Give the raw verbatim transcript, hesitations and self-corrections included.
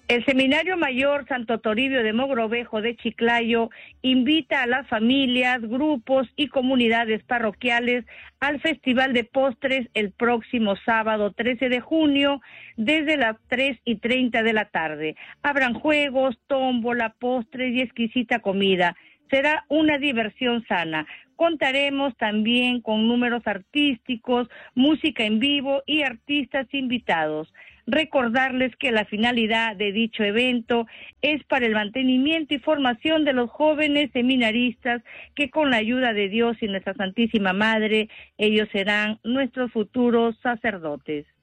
El Seminario Mayor Santo Toribio de Mogrovejo de Chiclayo invita a las familias, grupos y comunidades parroquiales al Festival de Postres el próximo sábado trece de junio desde las tres y treinta de la tarde. Habrán juegos, tómbola, postres y exquisita comida. Será una diversión sana. Contaremos también con números artísticos, música en vivo y artistas invitados. Recordarles que la finalidad de dicho evento es para el mantenimiento y formación de los jóvenes seminaristas que con la ayuda de Dios y nuestra Santísima Madre, ellos serán nuestros futuros sacerdotes.